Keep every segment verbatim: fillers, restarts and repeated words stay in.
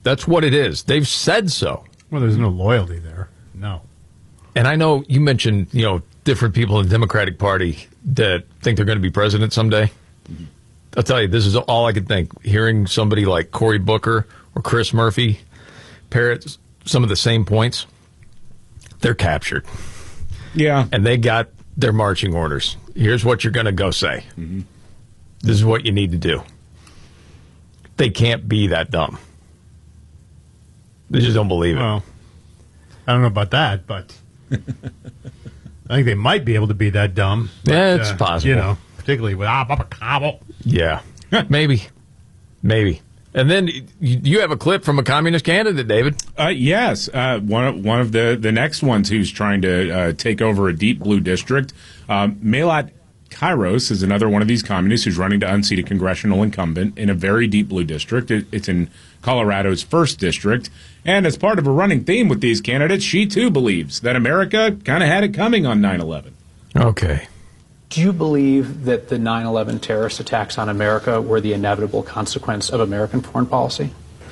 That's what it is. They've said so. Well, there's no loyalty there. No. And I know you mentioned, you know, different people in the Democratic Party that think they're going to be president someday. Mm-hmm. I'll tell you, this is all I could think. Hearing somebody like Cory Booker or Chris Murphy parrot some of the same points, they're captured. Yeah. And they got their marching orders. Here's what you're going to go say. Mm-hmm. This is what you need to do. They can't be that dumb. They just don't believe it. Well, I don't know about that, but I think they might be able to be that dumb. But, yeah, it's uh, possible. You know, particularly with Abba Yeah, maybe. Maybe. And then you, you have a clip from a communist candidate, David. Uh, yes, uh, one of, one of the, the next ones who's trying to uh, take over a deep blue district. Um, Melat Kairos is another one of these communists who's running to unseat a congressional incumbent in a very deep blue district. It, it's in Colorado's first district. And as part of a running theme with these candidates, she too believes that America kind of had it coming on nine eleven. Okay. Do you believe that the nine eleven terrorist attacks on America were the inevitable consequence of American foreign policy?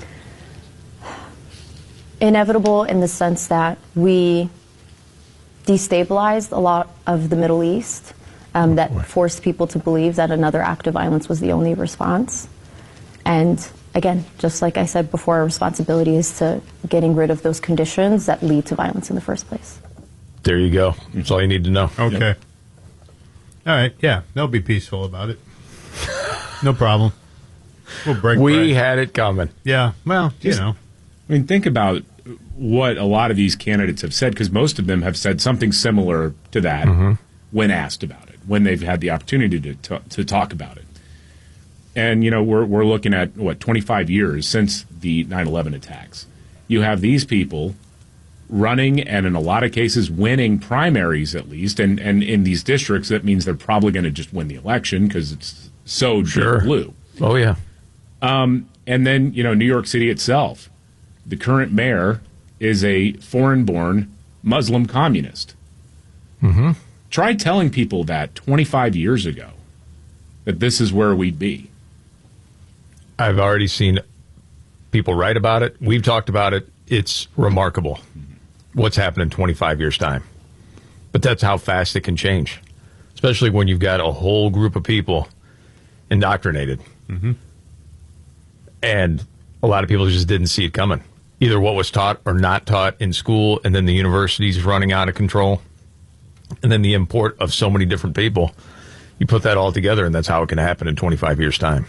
Inevitable in the sense that we destabilized a lot of the Middle East, um, that forced people to believe that another act of violence was the only response. And again, just like I said before, our responsibility is to getting rid of those conditions that lead to violence in the first place. There you go. That's all you need to know. Okay. Yep. All right. Yeah, they'll be peaceful about it. No problem. We'll break We bread. had it coming. Yeah. Well, Just, you know. I mean, think about what a lot of these candidates have said, because most of them have said something similar to that mm-hmm. when asked about it, when they've had the opportunity to to, to talk about it. And, you know, we're we're looking at, what, twenty-five years since the nine eleven attacks. You have these people running and in a lot of cases winning primaries, at least. And, and in these districts, that means they're probably going to just win the election because it's so sure. deep blue. Oh, yeah. Um, and then, you know, New York City itself. The current mayor is a foreign-born Muslim communist. Mm-hmm. Try telling people that twenty-five years ago, that this is where we'd be. I've already seen people write about it. We've talked about it. It's remarkable what's happened in twenty-five years' time. But that's how fast it can change, especially when you've got a whole group of people indoctrinated. Mm-hmm. And a lot of people just didn't see it coming. Either what was taught or not taught in school, and then the universities running out of control, and then the import of so many different people. You put that all together, and that's how it can happen in twenty-five years' time.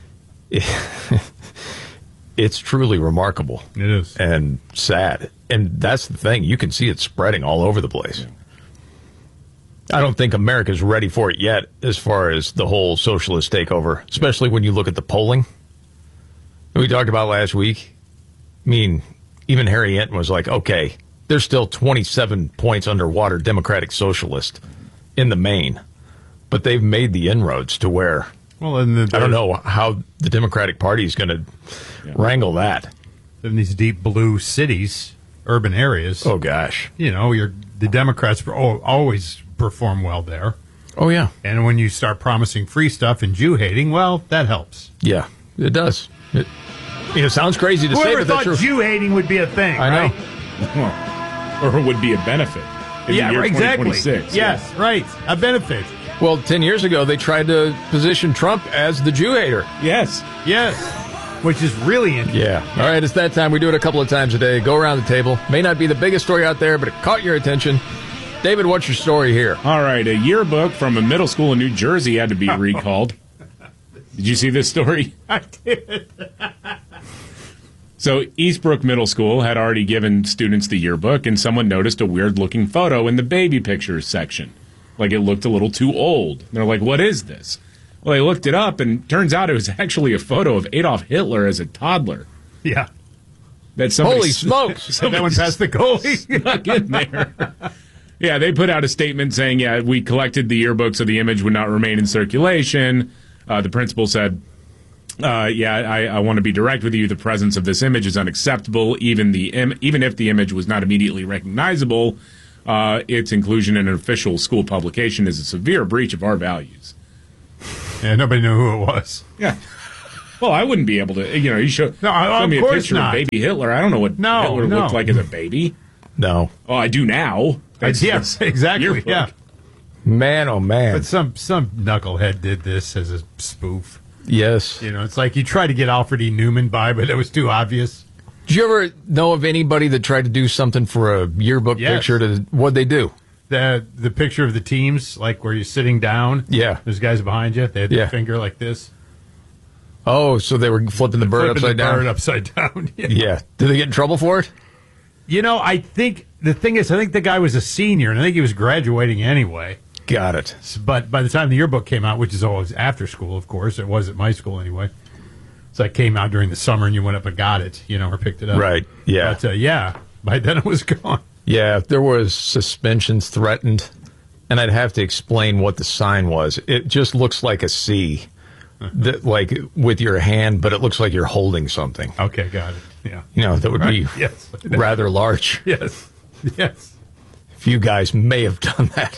It's truly remarkable. It is. And sad. And that's the thing. You can see it spreading all over the place. Yeah. I don't think America's ready for it yet as far as the whole socialist takeover, especially when you look at the polling. We talked about last week. I mean, even Harry Enton was like, okay, there's still twenty-seven points underwater Democratic Socialist in the main. But they've made the inroads to where, well, and the, I don't know how the Democratic Party is going to yeah. wrangle that. In these deep blue cities, urban areas. Oh, gosh. You know, you're, the Democrats always perform well there. Oh, yeah. And when you start promising free stuff and Jew hating, well, that helps. Yeah, it does. It, it sounds crazy to Whoever say, but thought that's true. Jew hating would be a thing, I right? know. Well, or would be a benefit. In yeah, the year exactly. Yes, yeah. right. A benefit. Well, ten years ago, they tried to position Trump as the Jew hater. Yes. Yes. Which is really interesting. Yeah. All right, it's that time. We do it a couple of times a day. Go around the table. May not be the biggest story out there, but it caught your attention. David, what's your story here? All right, a yearbook from a middle school in New Jersey had to be recalled. Did you see this story? I did. So Eastbrook Middle School had already given students the yearbook, and someone noticed a weird-looking photo in the baby pictures section. Like it looked a little too old. And they're like, what is this? Well, they looked it up, and turns out it was actually a photo of Adolf Hitler as a toddler. Yeah. That somebody, Holy smokes! That one passed the goalie. Stuck in there. Yeah, they put out a statement saying, yeah, we collected the yearbook so the image would not remain in circulation. Uh, the principal said, uh, yeah, I, I want to be direct with you. The presence of this image is unacceptable. Even the Im- even if the image was not immediately recognizable, uh, its inclusion in an official school publication is a severe breach of our values. Yeah, nobody knew who it was. Yeah. Well, I wouldn't be able to. You know, you show, No, show of me a course picture not. of baby Hitler. I don't know what No, Hitler no. looked like as a baby. No. Oh, I do now. That's, yeah, that's exactly. yearbook. Yeah, Man, oh man. but some some knucklehead did this as a spoof. Yes. You know, it's like you tried to get Alfred E. Newman by, but it was too obvious. Did you ever know of anybody that tried to do something for a yearbook Yes. picture? To what'd they do? The the picture of the teams, like where you're sitting down. Yeah. There's guys behind you. They had Yeah. their finger like this. Oh, so they were flipping the bird Flipping upside the down. bird upside down. Yeah. Yeah. Did they get in trouble for it? You know, I think the thing is, I think the guy was a senior, and I think he was graduating anyway. Got it. But by the time the yearbook came out, which is always after school, of course, it was at my school anyway. So it came out during the summer, and you went up and got it, you know, or picked it up. Right. Yeah. But uh, yeah, by then it was gone. Yeah. There was suspensions threatened, and I'd have to explain what the sign was. It just looks like a C, that, like with your hand, but it looks like you're holding something. Okay, got it. Yeah. You know, that would be Right. Yes. rather large. Yes. Yes. If you guys may have done that.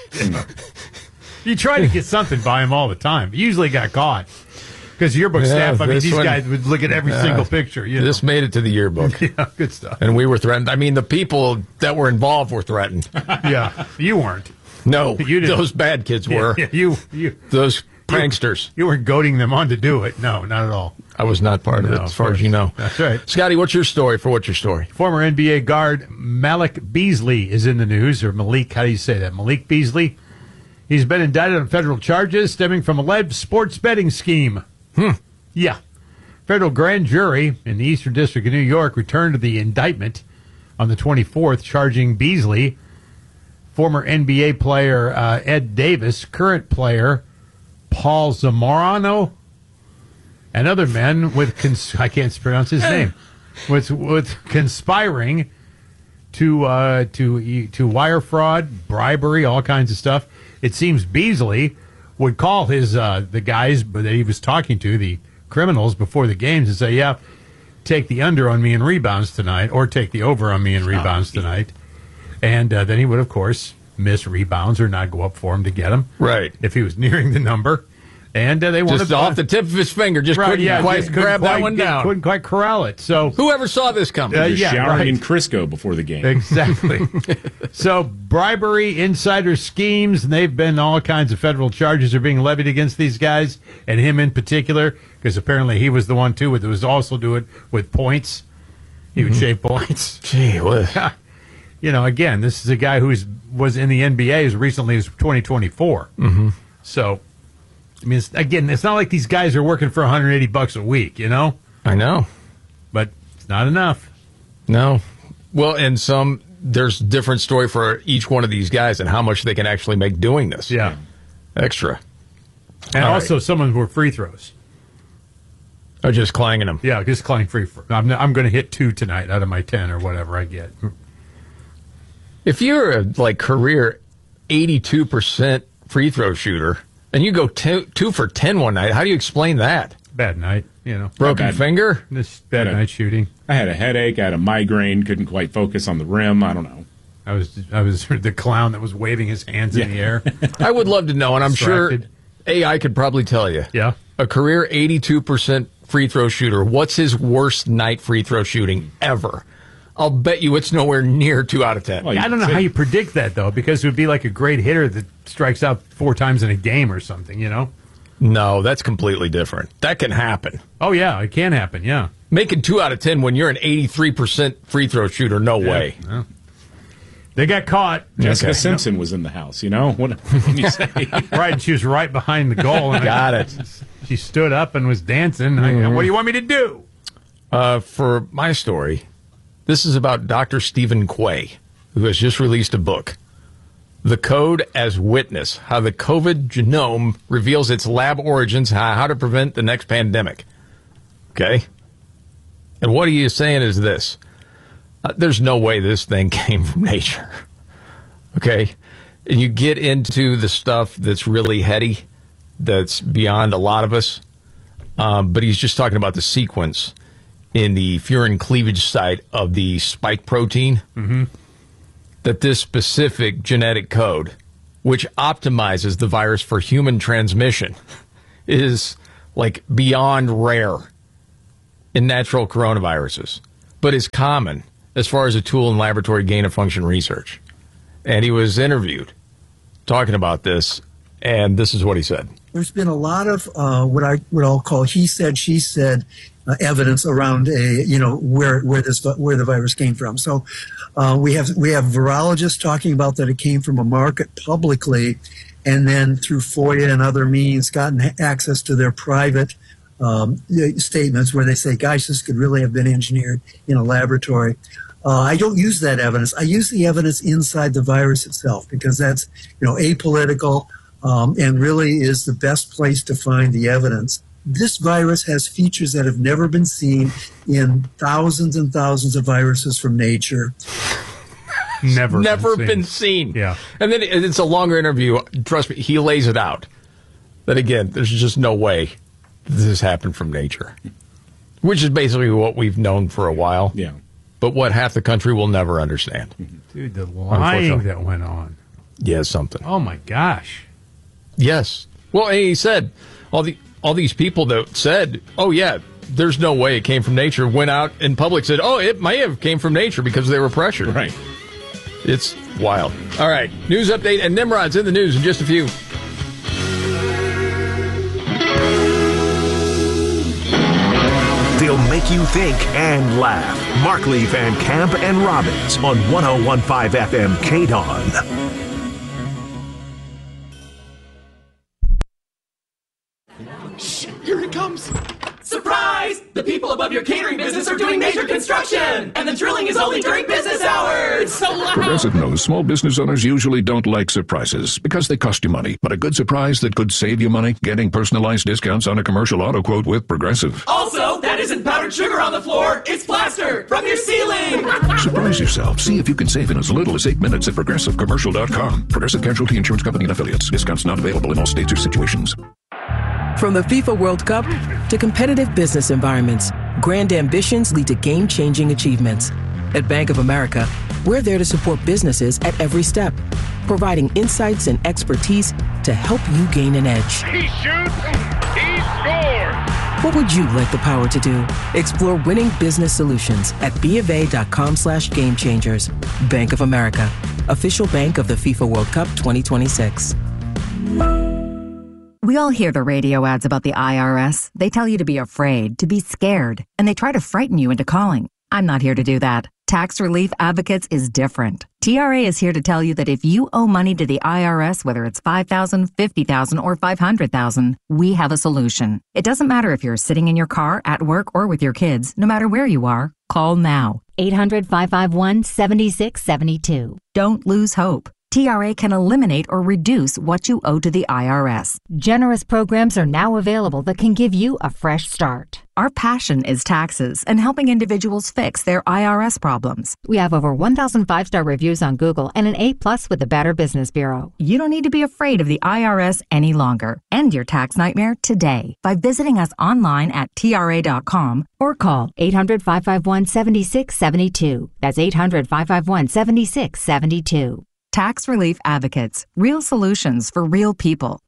You try to get something by him all the time. You usually got caught. Because yearbook Yeah, staff, I mean, this these one- guys would look at every Yeah. single picture. You know? This made it to the yearbook. Yeah, good stuff. And we were threatened. I mean, the people that were involved were threatened. Yeah, you weren't. No, You didn't. those bad kids were. Yeah, you, you, Those pranksters. you weren't goading them on to do it. No, not at all. I was not part of No, it, as of far as course. you know. That's right. Scotty, what's your story for what's your story? Former N B A guard Malik Beasley is in the news, or Malik, how do you say that? Malik Beasley. He's been indicted on federal charges stemming from alleged sports betting scheme. Hmm. Yeah. Federal grand jury in the Eastern District of New York returned to the indictment on the twenty-fourth, charging Beasley, former N B A player uh, Ed Davis, current player Paul Zamorano, and other men with cons- I can't pronounce his name with with conspiring to uh, to to wire fraud, bribery, all kinds of stuff. It seems Beasley would call his uh, the guys that he was talking to, the criminals, before the games and say, "Yeah, take the under on me in rebounds tonight, or take the over on me in rebounds tonight," and uh, then he would, of course, miss rebounds or not go up for him to get them Right. if he was nearing the number. And uh, they wanted Just off the tip of his finger, just right, couldn't yeah, quite just couldn't grab quite that one get- down. Couldn't quite corral it. So Whoever saw this coming? Uh, Just yeah, showering right. in Crisco before the game. Exactly. So bribery, insider schemes, and they've been all kinds of federal charges are being levied against these guys, and him in particular, because apparently he was the one too that was also do it with points. He would shave points. Gee, what? You know, again, this is a guy who was in the N B A as recently as twenty twenty-four. Mm-hmm. So, I mean, it's, again, it's not like these guys are working for one hundred eighty bucks a week, you know, I know. but it's not enough. No. Well, and some, there's different story for each one of these guys and how much they can actually make doing this. Yeah. Extra. And All also, some of them were free throws. Or just clanging them. Yeah, just calling free. For, I'm, I'm going to hit two tonight out of my ten or whatever I get. If you're a like career eighty-two percent free throw shooter and you go two, two for ten one night, how do you explain that? Bad night, you know. Broken bad. finger? This bad Yeah. night shooting. I had a headache. I had a migraine. Couldn't quite focus on the rim. I don't know. I was I was the clown that was waving his hands in the air. I would love to know, and I'm sure Distracted. A I could probably tell you. Yeah. A career eighty-two percent free throw shooter, what's his worst night free throw shooting ever? I'll bet you it's nowhere near two out of ten. Well, I don't know how you predict that though, because it would be like a great hitter that strikes out four times in a game or something, you know? No, that's completely different. That can happen. Oh yeah, it can happen. Yeah. Making two out of ten when you're an eighty-three percent free throw shooter, no way. Yeah. They got caught. Jessica Okay. Simpson was in the house. You know what, what can you say? Right, and she was right behind the goal. And Got it. She stood up and was dancing. I, what do you want me to do? Uh, for my story, this is about Doctor Stephen Quay, who has just released a book, The Code as Witness, How the COVID Genome Reveals Its Lab Origins, How, how to Prevent the Next Pandemic. Okay? And what he is saying is this. Uh, there's no way this thing came from nature. Okay? And you get into the stuff that's really heady, that's beyond a lot of us. Um, but he's just talking about the sequence in the furin cleavage site of the spike protein, mm-hmm. that this specific genetic code, which optimizes the virus for human transmission, is like beyond rare in natural coronaviruses, but is common as far as a tool in laboratory gain-of-function research. And he was interviewed talking about this, and this is what he said. There's been a lot of uh, what I would all call he said, she said uh, evidence around a you know where where this where the virus came from. So uh, we have we have virologists talking about that it came from a market publicly, and then through FOIA and other means gotten access to their private um, statements where they say, "Gosh, this could really have been engineered in a laboratory." Uh, I don't use that evidence. I use the evidence inside the virus itself because that's you know apolitical. Um, and really is the best place to find the evidence. This virus has features that have never been seen in thousands and thousands of viruses from nature. Never, Never been, been seen. seen. Yeah. And then it's a longer interview. Trust me, he lays it out. That again, there's just no way this happened from nature. Which is basically what we've known for a while. Yeah. But what half the country will never understand. Dude, the lying that went on. Yeah, something. Oh, my gosh. Yes. Well, and he said all the all these people that said, "Oh yeah, there's no way it came from nature," went out in public said, "Oh, it may have came from nature because they were pressured." Right. It's wild. All right, news update and Nimrod's in the news in just a few. They'll make you think and laugh. Markley, Van Camp, and Robbins on one oh one point five F M K D O N. Here it comes. Surprise! The people above your catering business are doing major construction, and the drilling is only during business hours. So loud. Progressive knows small business owners usually don't like surprises because they cost you money. But a good surprise that could save you money? Getting personalized discounts on a commercial auto quote with Progressive. Also, that isn't powdered sugar on the floor. It's plaster from your ceiling. Surprise yourself. See if you can save in as little as eight minutes at progressive commercial dot com. Progressive Casualty Insurance Company and Affiliates. Discounts not available in all states or situations. From the FIFA World Cup to competitive business environments, grand ambitions lead to game-changing achievements. At Bank of America, we're there to support businesses at every step, providing insights and expertise to help you gain an edge. He shoots, he scores! What would you like the power to do? Explore winning business solutions at bofa.com slash game changers. Bank of America, official bank of the FIFA World Cup twenty twenty-six. We all hear the radio ads about the I R S. They tell you to be afraid, to be scared, and they try to frighten you into calling. I'm not here to do that. Tax Relief Advocates is different. T R A is here to tell you that if you owe money to the I R S, whether it's five thousand dollars, fifty thousand dollars, or five hundred thousand dollars, we have a solution. It doesn't matter if you're sitting in your car, at work, or with your kids. No matter where you are, call now. eight hundred, five five one, seven six seven two. Don't lose hope. T R A can eliminate or reduce what you owe to the I R S. Generous programs are now available that can give you a fresh start. Our passion is taxes and helping individuals fix their I R S problems. We have over one thousand five-star reviews on Google and an A plus with the Better Business Bureau. You don't need to be afraid of the I R S any longer. End your tax nightmare today by visiting us online at T R A dot com or call eight hundred, five five one, seven six seven two. That's eight hundred, five five one, seven six seven two. Tax Relief Advocates. Real solutions for real people.